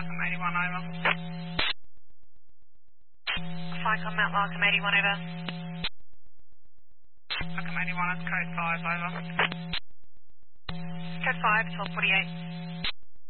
Larkham 81 over. Cyclone Mount Larkham 81 over. Larkham 81 is code 5 over. Code 5, 1248.